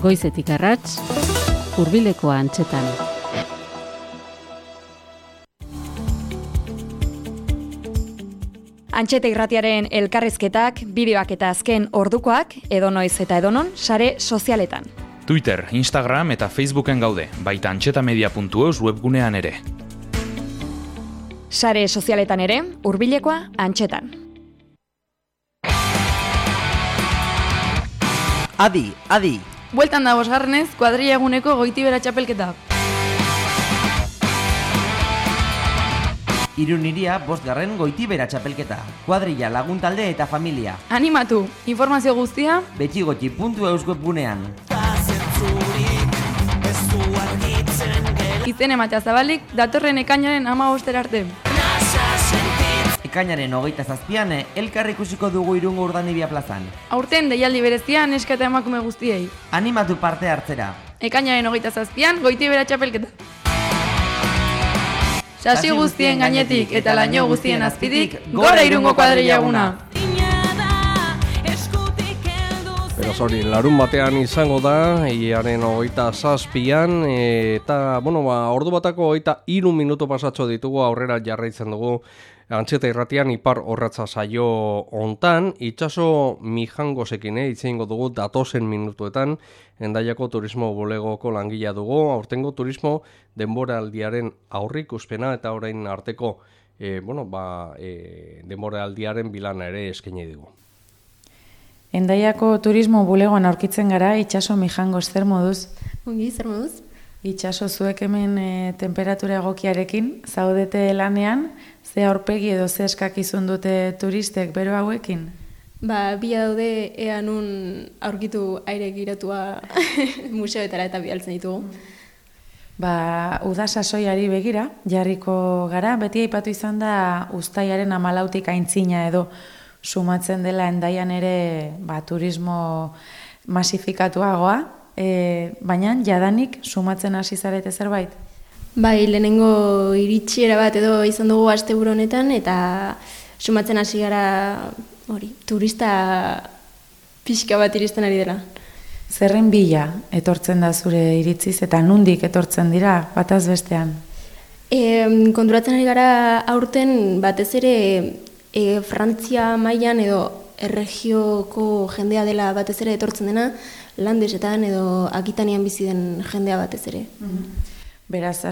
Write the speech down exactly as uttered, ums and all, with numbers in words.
Goizetik arrats, hurbilekoa antzetan. Antxeta irratiaren elkarrizketak, bideoak eta azken ordukoak, edonoiz eta edonon, sare sozialetan. Twitter, Instagram eta Facebooken gaude, baita antxetamedia puntu eus webgunean ere. Sare sozialetan ere, hurbilekoa antxetan. Adi, adi. Bueltan da bosgarrenez, kuadrilla eguneko Goitibera txapelketa. Irun iria bostgarren Goitibera txapelketa. Kuadrilla, lagun talde eta familia. Animatu, informazio guztia betxigotxi puntu eus webgunean. Izen ematea zabalik, datorren ekainaren hamabostera arte. Ekainaren hogeita zazpian, elkar ikusiko dugu Irungo Urdanibia plazan. Aurten deialdi berezia neska eta emakume guztiei. Animatu parte hartzera. Ekainaren hogeita zazpian, Goitibera txapelketa. Sasi guztien gainetik eta laino guztien azpitik, gora Irungo kuadrilla eguna! Beraz hori, larun batean izango da, iaren hogeita zazpian, eta, bueno, ba, ordu batako hogeita hiru minutu pasatxo ditugu, aurrera jarraitzen dugu, Antxeta irratian ipar horratza saio hontan, itxaso Mijangosekin eh, itzeingo dugu datozen minutuetan, Hendaiako turismo bulegoko langilea dugu, aurtengo turismo denboraldiaren aurrikuspena eta orain arteko eh, bueno, ba, eh, denboraldiaren bilana ere eskaini dugu. Hendaiako turismo bulegoan aurkitzen gara, itxaso Mijangos, zer moduz? Ongi, zer moduz? Itxaso zuek hemen e, temperatura egokiarekin, zaudete lanean, ze aurpegi edo ze eskakizun dute turistek bero hauekin? Ba, bila daude ea nun aurkitu aire giratua museoetara eta bialtzen ditugu. Ba, uda sasoiari begira, jarriko gara, beti aipatu izan da uztailaren hamalautik aintzina edo sumatzen dela Hendaian ere ba, turismo masifikatuagoa, e, baina jadanik sumatzen hasi zarete zerbait? Bai, lehenengo iritsiera bat edo izan dugu asteburu honetan eta sumatzen hasi gara hori, turista pixka bat iristen ari dela. Zerren bila etortzen da zure iritziz eta nundik etortzen dira bataz bestean? E, konturatzen ari gara aurten batez ere e, Frantzia mailan edo erregioko jendea dela batez ere etortzen dena, Landesetan edo Akitanian bizi den jendea batez ere. Beraz,